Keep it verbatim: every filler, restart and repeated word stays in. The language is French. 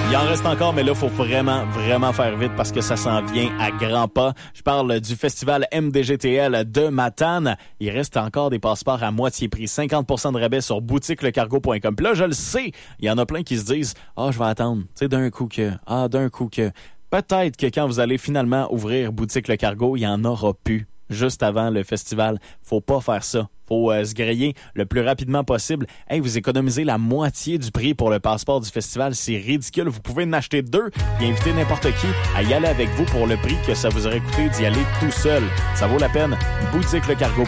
Il en reste encore, mais là, il faut vraiment, vraiment faire vite parce que ça s'en vient à grands pas. Je parle du festival M D G T L de Matane. Il reste encore des passeports à moitié prix. cinquante pour cent de rabais sur boutique le cargo point com. Puis là, je le sais, il y en a plein qui se disent « Ah, oh, je vais attendre. » Tu sais, d'un coup que... Ah, d'un coup que... Peut-être que quand vous allez finalement ouvrir boutique le cargo, il y en aura plus. Juste avant le festival. Faut pas faire ça. Faut euh, se griller le plus rapidement possible. Hey, vous économisez la moitié du prix pour le passeport du festival. C'est ridicule. Vous pouvez en acheter deux et inviter n'importe qui à y aller avec vous pour le prix que ça vous aurait coûté d'y aller tout seul. Ça vaut la peine. boutique le cargo